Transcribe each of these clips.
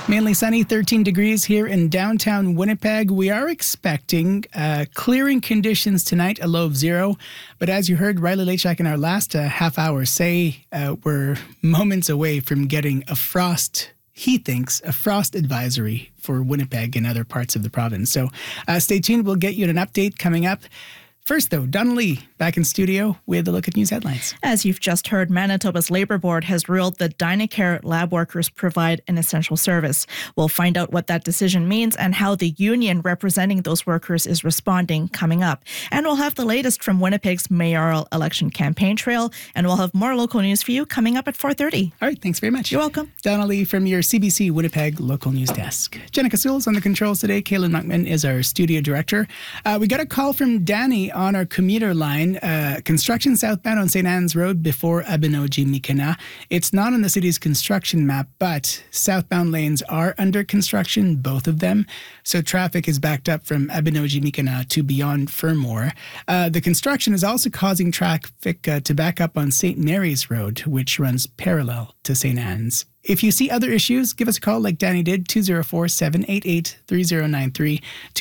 Mainly sunny, 13 degrees here in downtown Winnipeg. We are expecting clearing conditions tonight, a low of 0. But as you heard Riley Lachak in our last half hour say, we're moments away from getting a frost, he thinks, a frost advisory for Winnipeg and other parts of the province. So stay tuned. We'll get you an update coming up. First, though, Donna Lee back in studio with a look at news headlines. As you've just heard, Manitoba's Labour Board has ruled that Dynacare lab workers provide an essential service. We'll find out what that decision means and how the union representing those workers is responding coming up. And we'll have the latest from Winnipeg's mayoral election campaign trail, and we'll have more local news for you coming up at 4:30. All right, thanks very much. You're welcome. Donna Lee from your CBC Winnipeg local news desk. Jenica Sewell's on the controls today. Kaylin Muckman is our studio director. We got a call from Danny on our commuter line, construction southbound on St. Anne's Road before Abinogi-Mikina. It's not on the city's construction map, but southbound lanes are under construction, both of them. So traffic is backed up from Abinogi-Mikina to beyond Fermor. The construction is also causing traffic to back up on St. Mary's Road, which runs parallel to St. Anne's. If you see other issues, give us a call like Danny did, 204-788-3093,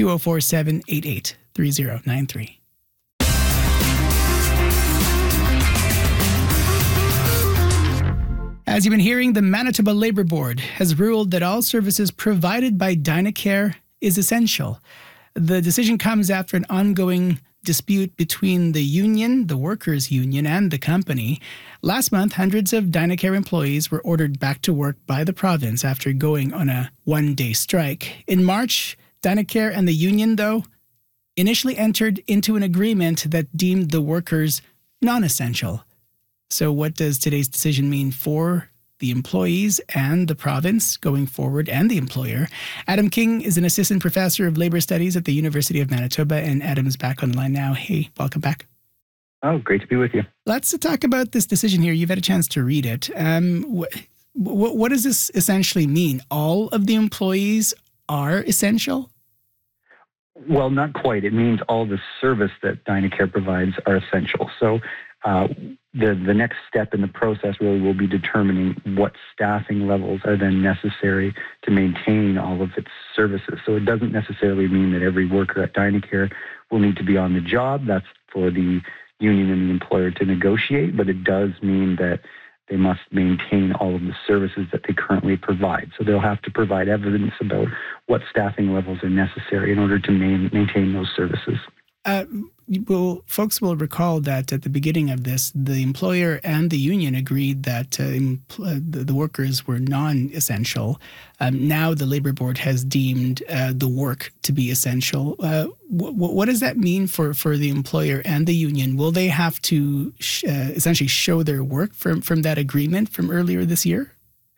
204-788-3093. As you've been hearing, the Manitoba Labour Board has ruled that all services provided by Dynacare is essential. The decision comes after an ongoing dispute between the union, the workers' union, and the company. Last month, hundreds of Dynacare employees were ordered back to work by the province after going on a one-day strike. In March, Dynacare and the union, though, initially entered into an agreement that deemed the workers non-essential. So what does today's decision mean for the employees and the province going forward and the employer? Adam King is an assistant professor of labor studies at the University of Manitoba, and Adam's back on the line now. Hey, welcome back. Oh, great to be with you. Let's talk about this decision here. You've had a chance to read it. What does this essentially mean? All of the employees are essential? Well, not quite. It means all the service that Dynacare provides are essential. So the next step in the process really will be determining what staffing levels are then necessary to maintain all of its services. So it doesn't necessarily mean that every worker at Dynacare will need to be on the job. That's for the union and the employer to negotiate, but it does mean that they must maintain all of the services that they currently provide. So they'll have to provide evidence about what staffing levels are necessary in order to maintain those services. Folks will recall that at the beginning of this, the employer and the union agreed that the workers were non-essential. Now the Labour Board has deemed the work to be essential. What does that mean for the employer and the union? Will they have to essentially show their work from that agreement from earlier this year?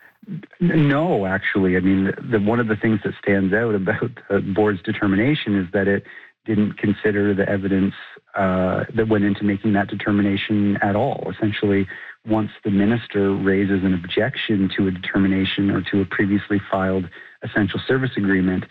No, actually. I mean, one of the things that stands out about the board's determination is that it didn't consider the evidence that went into making that determination at all. Essentially, once the minister raises an objection to a determination or to a previously filed essential service agreement,